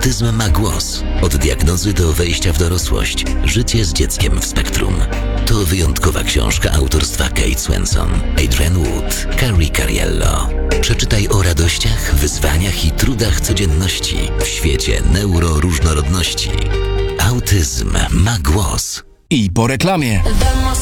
Autyzm ma głos. Od diagnozy do wejścia w dorosłość. Życie z dzieckiem w spektrum. To wyjątkowa książka autorstwa Kate Swenson, Adrienne Wood, Carrie Cariello. Przeczytaj o radościach, wyzwaniach i trudach codzienności w świecie neuroróżnorodności. Autyzm ma głos. I po reklamie. Demos